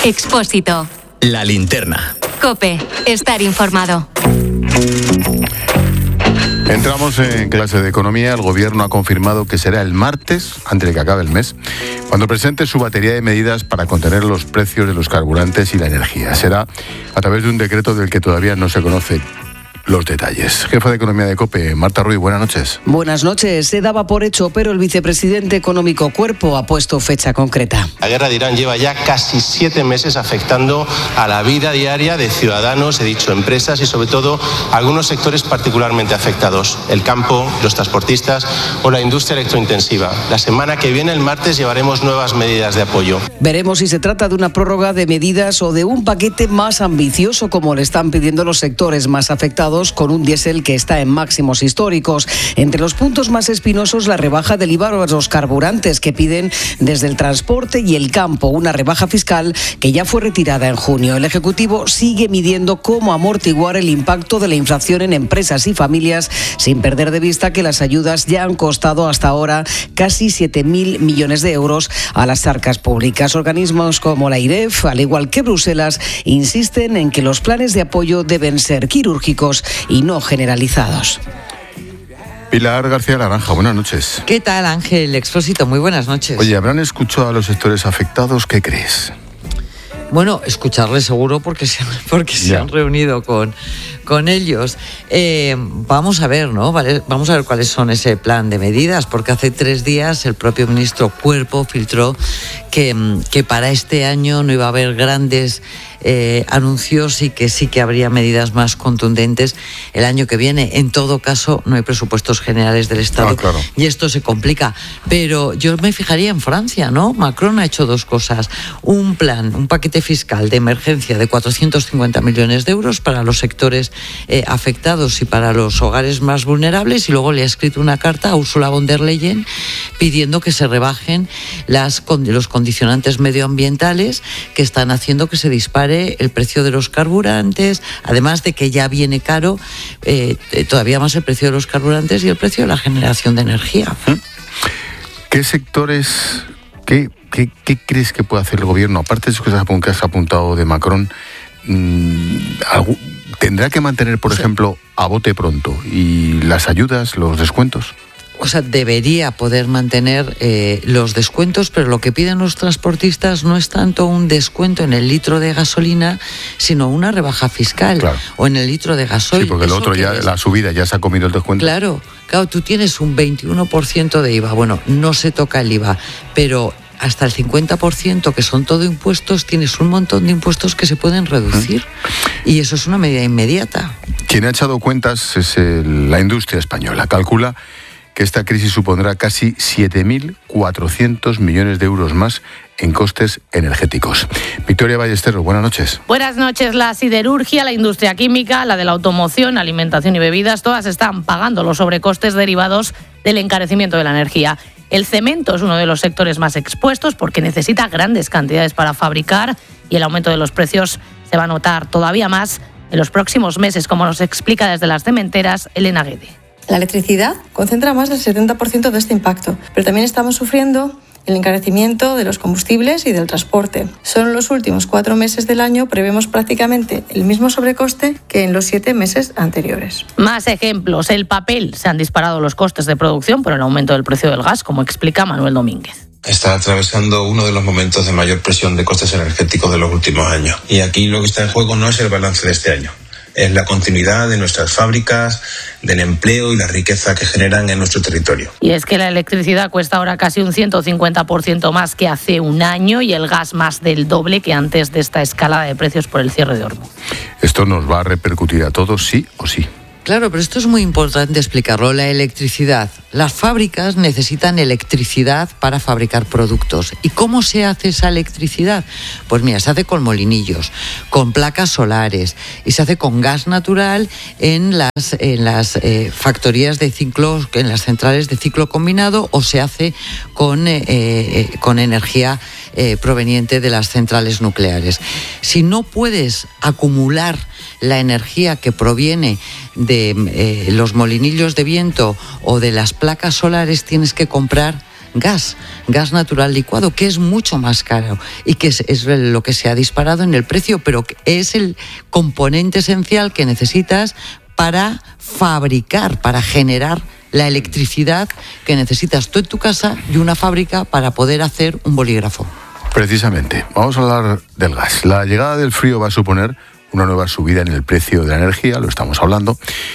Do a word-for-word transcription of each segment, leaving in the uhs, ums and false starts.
Expósito. La linterna. COPE. Estar informado. Entramos en clase de economía. El gobierno ha confirmado que será el martes, antes de que acabe el mes, cuando presente su batería de medidas para contener los precios de los carburantes y la energía. Será a través de un decreto del que todavía no se conoce los detalles. Jefa de Economía de COPE, Marta Ruiz, buenas noches. Buenas noches. Se daba por hecho, pero el vicepresidente económico Cuerpo ha puesto fecha concreta. La guerra de Irán lleva ya casi siete meses afectando a la vida diaria de ciudadanos, he dicho empresas y sobre todo algunos sectores particularmente afectados, el campo, los transportistas o la industria electrointensiva. La semana que viene, el martes, llevaremos nuevas medidas de apoyo. Veremos si se trata de una prórroga de medidas o de un paquete más ambicioso, como le están pidiendo los sectores más afectados, con un diésel que está en máximos históricos. Entre los puntos más espinosos, la rebaja del I V A a los carburantes que piden desde el transporte y el campo, una rebaja fiscal que ya fue retirada en junio. El Ejecutivo sigue midiendo cómo amortiguar el impacto de la inflación en empresas y familias, sin perder de vista que las ayudas ya han costado hasta ahora casi siete mil millones de euros a las arcas públicas. Organismos como la IREF, al igual que Bruselas, insisten en que los planes de apoyo deben ser quirúrgicos y no generalizados. Pilar García Naranja, buenas noches. ¿Qué tal, Ángel Expósito? Muy buenas noches. Oye, ¿habrán escuchado a los sectores afectados? ¿Qué crees? Bueno, escucharles seguro porque se, porque se han reunido con, con ellos. Eh, vamos a ver, ¿no? Vale, vamos a ver cuáles son ese plan de medidas, porque hace tres días el propio ministro Cuerpo filtró que, que para este año no iba a haber grandes eh, anuncios y que sí que habría medidas más contundentes el año que viene. En todo caso, no hay presupuestos generales del Estado, ah, claro. Y esto se complica. Pero yo me fijaría en Francia, ¿no? Macron ha hecho dos cosas. Un plan, un paquete fiscal de emergencia de cuatrocientos cincuenta millones de euros para los sectores eh, afectados y para los hogares más vulnerables, y luego le ha escrito una carta a Ursula von der Leyen pidiendo que se rebajen las, los condicionantes medioambientales que están haciendo que se dispare el precio de los carburantes, además de que ya viene caro eh, todavía más el precio de los carburantes y el precio de la generación de energía. ¿Qué sectores, qué, qué, qué crees que puede hacer el gobierno? Aparte de eso que has apuntado de Macron, ¿tendrá que mantener, por sí. ejemplo, a bote pronto y las ayudas, los descuentos? O sea, debería poder mantener eh, los descuentos, pero lo que piden los transportistas no es tanto un descuento en el litro de gasolina, sino una rebaja fiscal, claro. O en el litro de gasoil. Sí, porque el otro ya, es? la subida ya se ha comido el descuento. Claro, claro, tú tienes un veintiuno por ciento de I V A. Bueno, no se toca el I V A, pero hasta el cincuenta por ciento, que son todo impuestos, tienes un montón de impuestos que se pueden reducir. ¿Mm? Y eso es una medida inmediata. Quien ha echado cuentas es el, la industria española. Calcula que esta crisis supondrá casi siete mil cuatrocientos millones de euros más en costes energéticos. Victoria Ballesteros, buenas noches. Buenas noches. La siderurgia, la industria química, la de la automoción, alimentación y bebidas, todas están pagando los sobrecostes derivados del encarecimiento de la energía. El cemento es uno de los sectores más expuestos porque necesita grandes cantidades para fabricar, y el aumento de los precios se va a notar todavía más en los próximos meses, como nos explica desde las cementeras Elena Guede. La electricidad concentra más del setenta por ciento de este impacto, pero también estamos sufriendo el encarecimiento de los combustibles y del transporte. Solo en los últimos cuatro meses del año prevemos prácticamente el mismo sobrecoste que en los siete meses anteriores. Más ejemplos. El papel. Se han disparado los costes de producción por el aumento del precio del gas, como explica Manuel Domínguez. Está atravesando uno de los momentos de mayor presión de costes energéticos de los últimos años. Y aquí lo que está en juego no es el balance de este año. Es la continuidad de nuestras fábricas, del empleo y la riqueza que generan en nuestro territorio. Y es que la electricidad cuesta ahora casi un ciento cincuenta por ciento más que hace un año, y el gas más del doble que antes de esta escalada de precios por el cierre de Hormuz. Esto nos va a repercutir a todos, sí o sí. Claro, pero esto es muy importante explicarlo. La electricidad. Las fábricas necesitan electricidad para fabricar productos. ¿Y cómo se hace esa electricidad? Pues mira, se hace con molinillos, con placas solares, y se hace con gas natural en las, en las eh, factorías de ciclo, en las centrales de ciclo combinado, o se hace con, eh, eh, con energía eh, proveniente de las centrales nucleares. Si no puedes acumular la energía que proviene de eh, los molinillos de viento o de las placas solares, tienes que comprar gas, gas natural licuado, que es mucho más caro y que es, es lo que se ha disparado en el precio, pero es el componente esencial que necesitas para fabricar, para generar la electricidad que necesitas tú en tu casa y una fábrica para poder hacer un bolígrafo. Precisamente, vamos a hablar del gas. La llegada del frío va a suponer una nueva subida en el precio de la energía, lo estamos hablando.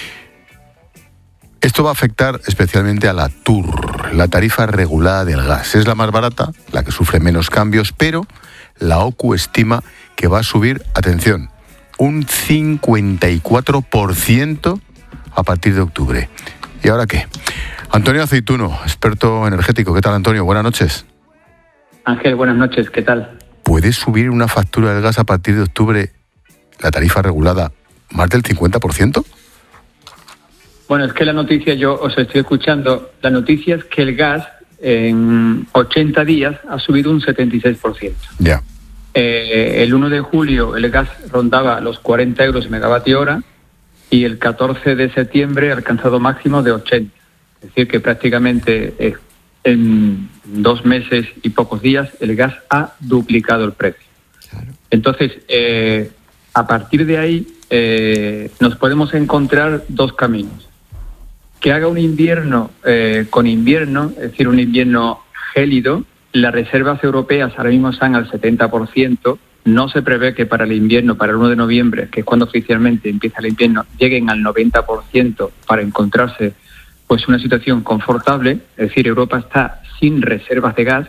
Esto va a afectar especialmente a la T U R, la tarifa regulada del gas. Es la más barata, la que sufre menos cambios, pero la O C U estima que va a subir, atención, un cincuenta y cuatro por ciento a partir de octubre. ¿Y ahora qué? Antonio Aceituno, experto energético. ¿Qué tal, Antonio? Buenas noches. Ángel, buenas noches. ¿Qué tal? ¿Puede subir una factura del gas a partir de octubre, la tarifa regulada, más del cincuenta por ciento? Bueno, es que la noticia, yo os estoy escuchando, la noticia es que el gas en ochenta días ha subido un setenta y seis por ciento. Ya. Eh, el uno de julio el gas rondaba los cuarenta euros megavatio hora y el catorce de septiembre ha alcanzado máximo de ochenta. Es decir, que prácticamente eh, en dos meses y pocos días el gas ha duplicado el precio. Claro. Entonces, eh, a partir de ahí eh, nos podemos encontrar dos caminos. Que haga un invierno eh, con invierno, es decir, un invierno gélido. Las reservas europeas ahora mismo están al setenta por ciento. No se prevé que para el invierno, para el uno de noviembre, que es cuando oficialmente empieza el invierno, lleguen al noventa por ciento para encontrarse pues una situación confortable. Es decir, Europa está sin reservas de gas.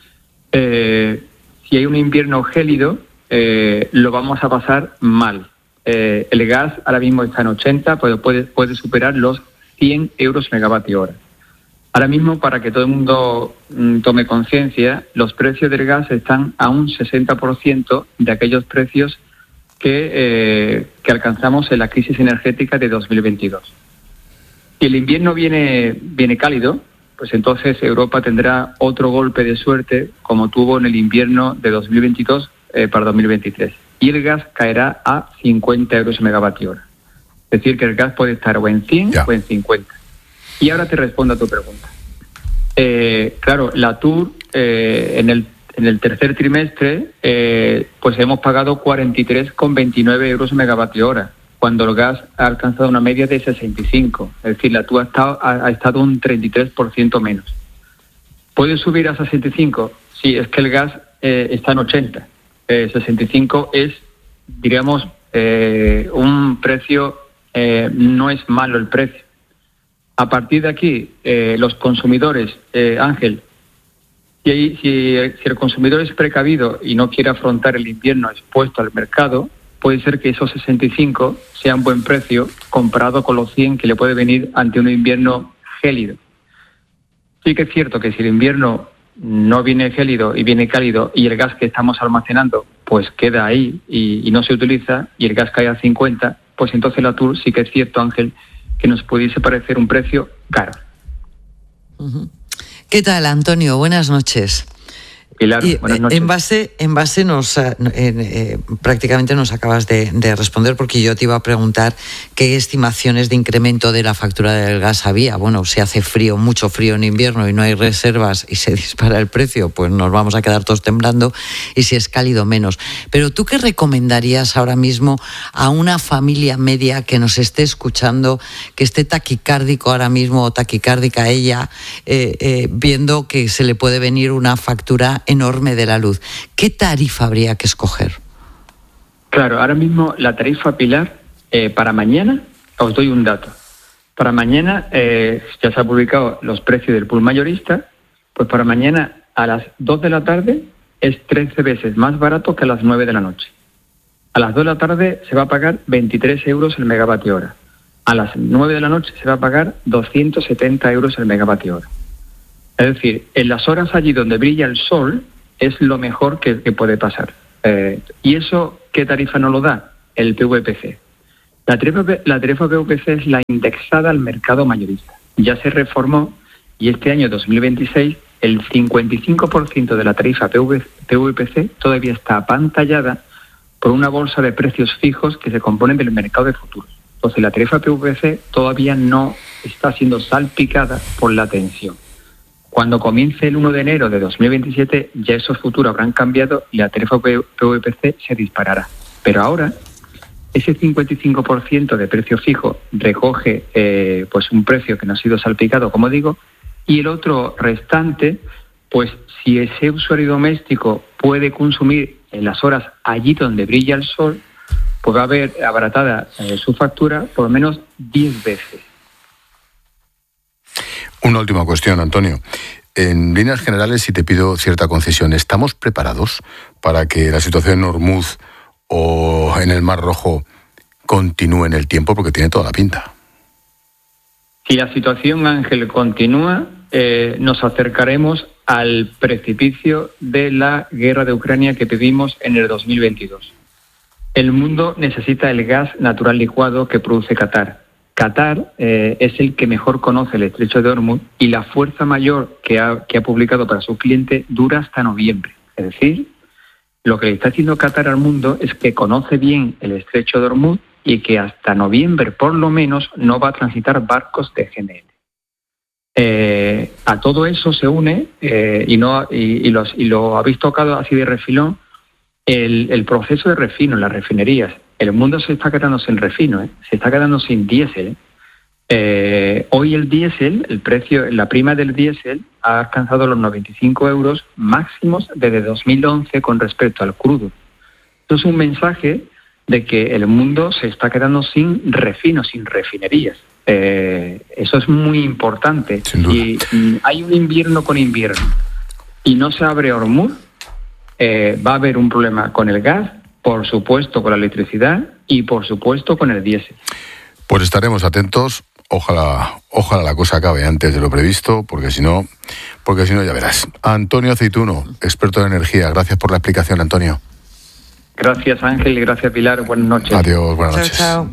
Eh, si hay un invierno gélido, eh, lo vamos a pasar mal. Eh, el gas ahora mismo está en ochenta, pero puede, puede superar los cien euros megavatio hora. Ahora mismo, para que todo el mundo mm, tome conciencia, los precios del gas están a un sesenta por ciento de aquellos precios que, eh, que alcanzamos en la crisis energética de dos mil veintidós. Si el invierno viene, viene cálido, pues entonces Europa tendrá otro golpe de suerte como tuvo en el invierno de dos mil veintidós eh, para dos mil veintitrés. Y el gas caerá a cincuenta euros megavatio hora. Es decir, que el gas puede estar o en cien ya. o en cincuenta. Y ahora te respondo a tu pregunta. Eh, claro, la T U R eh, en, el, en el tercer trimestre eh, pues hemos pagado cuarenta y tres coma veintinueve euros megavatio hora, cuando el gas ha alcanzado una media de sesenta y cinco. Es decir, la T U R ha estado, ha, ha estado un treinta y tres por ciento menos. ¿Puede subir a sesenta y cinco? Sí, es que el gas eh, está en ochenta. Eh, sesenta y cinco es, diríamos, eh, un precio, eh, no es malo el precio. A partir de aquí, eh, los consumidores, eh, Ángel, si, hay, si, si el consumidor es precavido y no quiere afrontar el invierno expuesto al mercado, puede ser que esos sesenta y cinco sean buen precio comparado con los cien que le puede venir ante un invierno gélido. Sí que es cierto que si el invierno no viene gélido y viene cálido y el gas que estamos almacenando pues queda ahí y, y no se utiliza y el gas cae a cincuenta, pues entonces la T U R sí que es cierto, Ángel, que nos pudiese parecer un precio caro. ¿Qué tal, Antonio? Buenas noches. Pilar, y, buenas noches. En base, en base nos, eh, eh, prácticamente nos acabas de, de responder, porque yo te iba a preguntar qué estimaciones de incremento de la factura del gas había. Bueno, si hace frío, mucho frío en invierno y no hay reservas y se dispara el precio, pues nos vamos a quedar todos temblando, y si es cálido, menos. Pero ¿tú qué recomendarías ahora mismo a una familia media que nos esté escuchando, que esté taquicárdico ahora mismo o taquicárdica ella, eh, eh, viendo que se le puede venir una factura enorme de la luz? ¿Qué tarifa habría que escoger? Claro, ahora mismo la tarifa, Pilar, eh, para mañana, os doy un dato. Para mañana, eh, ya se han publicado los precios del pool mayorista, pues para mañana a las dos de la tarde es trece veces más barato que a las nueve de la noche. A las dos de la tarde se va a pagar veintitrés euros el megavatio hora. A las nueve de la noche se va a pagar doscientos setenta euros el megavatio hora. Es decir, en las horas allí donde brilla el sol es lo mejor que, que puede pasar. Eh, ¿Y eso qué tarifa nos lo da? El P V P C. La tarifa, la tarifa P V P C es la indexada al mercado mayorista. Ya se reformó y este año dos mil veintiséis el cincuenta y cinco por ciento de la tarifa P V P C todavía está apantallada por una bolsa de precios fijos que se componen del mercado de futuros. Entonces la tarifa P V P C todavía no está siendo salpicada por la tensión. Cuando comience el uno de enero de dos mil veintisiete, ya esos futuros habrán cambiado y la tarifa P V P C se disparará. Pero ahora, ese cincuenta y cinco por ciento de precio fijo recoge eh, pues un precio que no ha sido salpicado, como digo, y el otro restante, pues si ese usuario doméstico puede consumir en las horas allí donde brilla el sol, pues va a haber abaratada eh, su factura por lo menos diez veces. Una última cuestión, Antonio. En líneas generales, si te pido cierta concesión, ¿estamos preparados para que la situación en Hormuz o en el Mar Rojo continúe en el tiempo? Porque tiene toda la pinta. Si la situación, Ángel, continúa, eh, nos acercaremos al precipicio de la guerra de Ucrania que vivimos en el dos mil veintidós. El mundo necesita el gas natural licuado que produce Qatar. Qatar eh, es el que mejor conoce el estrecho de Hormuz y la fuerza mayor que ha, que ha publicado para su cliente dura hasta noviembre. Es decir, lo que le está haciendo Qatar al mundo es que conoce bien el estrecho de Hormuz y que hasta noviembre, por lo menos, no va a transitar barcos de G N L. Eh, a todo eso se une, eh, y, no, y, y, los, y lo habéis tocado así de refilón, el, el proceso de refino en las refinerías. El mundo se está quedando sin refino, ¿eh? Se está quedando sin diésel. ¿eh? Eh, hoy el diésel, el precio, la prima del diésel ha alcanzado los noventa y cinco euros máximos desde dos mil once con respecto al crudo. Esto es un mensaje de que el mundo se está quedando sin refino, sin refinerías. Eh, eso es muy importante. Y, y hay un invierno con invierno y no se abre Hormuz, eh, va a haber un problema con el gas, por supuesto con la electricidad y por supuesto con el diésel. Pues estaremos atentos. Ojalá, ojalá la cosa acabe antes de lo previsto, porque si no, porque si no ya verás. Antonio Aceituno, experto en energía. Gracias por la explicación, Antonio. Gracias, Ángel, y gracias, Pilar. Buenas noches. Adiós, buenas noches. Chao, chao.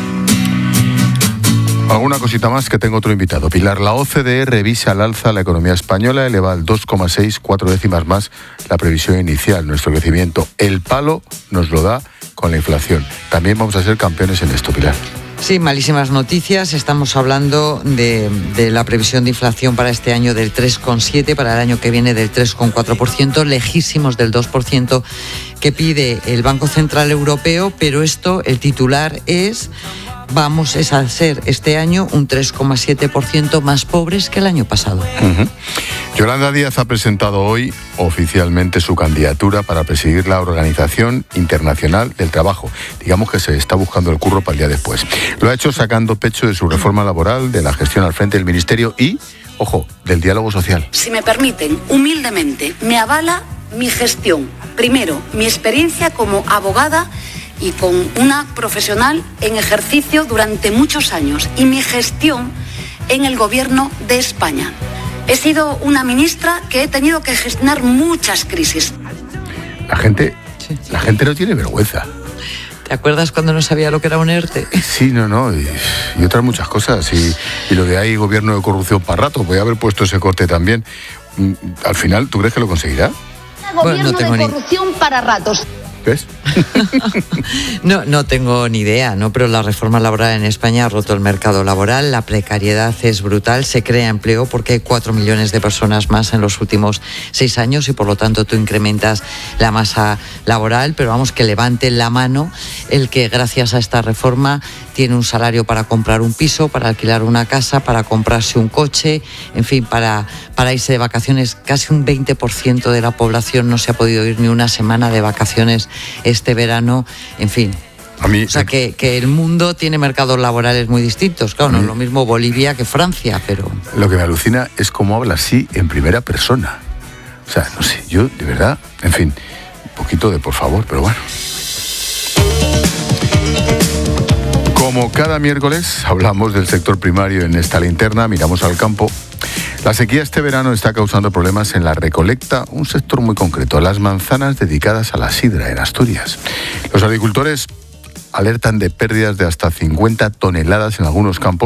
Alguna cosita más, que tengo otro invitado. Pilar, la O C D E revisa al alza la economía española, eleva al dos coma seis, cuatro décimas más la previsión inicial. Nuestro crecimiento, el palo nos lo da con la inflación. También vamos a ser campeones en esto, Pilar. Sí, malísimas noticias. Estamos hablando de, de la previsión de inflación para este año del tres coma siete, para el año que viene del tres coma cuatro por ciento, lejísimos del dos por ciento que pide el Banco Central Europeo, pero esto, el titular es: vamos a ser este año un tres coma siete por ciento más pobres que el año pasado. Uh-huh. Yolanda Díaz ha presentado hoy oficialmente su candidatura para presidir la Organización Internacional del Trabajo. Digamos que se está buscando el curro para el día después. Lo ha hecho sacando pecho de su reforma laboral, de la gestión al frente del Ministerio y, ojo, del diálogo social. Si me permiten, humildemente, me avala mi gestión. Primero, mi experiencia como abogada y con una profesional en ejercicio durante muchos años, y mi gestión en el Gobierno de España. He sido una ministra que he tenido que gestionar muchas crisis. La gente, la gente no tiene vergüenza. ¿Te acuerdas cuando no sabía lo que era un ERTE? Sí, no, no, y, y otras muchas cosas. Y, y lo de ahí, gobierno de corrupción para rato, voy a haber puesto ese corte también. Al final, ¿tú crees que lo conseguirá? Gobierno bueno, no tengo de corrupción ni... para ratos. ¿Ves? no, no tengo ni idea, ¿no? Pero la reforma laboral en España ha roto el mercado laboral, la precariedad es brutal, se crea empleo porque hay cuatro millones de personas más en los últimos seis años y por lo tanto tú incrementas la masa laboral, pero vamos, que levante la mano el que gracias a esta reforma tiene un salario para comprar un piso, para alquilar una casa, para comprarse un coche, en fin, para, para irse de vacaciones. Casi un veinte por ciento de la población no se ha podido ir ni una semana de vacaciones este verano, en fin. A mí, o sea, que, que el mundo tiene mercados laborales muy distintos. Claro, no es lo mismo Bolivia que Francia, pero... Lo que me alucina es cómo habla así en primera persona. O sea, no sé, yo de verdad, en fin, un poquito de por favor, pero bueno. Como cada miércoles hablamos del sector primario en esta linterna, miramos al campo. La sequía este verano está causando problemas en la recolecta, un sector muy concreto, las manzanas dedicadas a la sidra en Asturias. Los agricultores alertan de pérdidas de hasta cincuenta toneladas en algunos campos.